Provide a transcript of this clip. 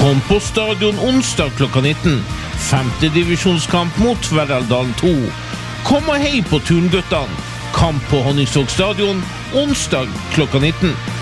Kom på stadion onsdag klokka 19. 5. divisjonskamp mot Verdaldalen 2. Kom og hei på Tunguttene. Kamp på Honningsvåg stadion onsdag klokka 19.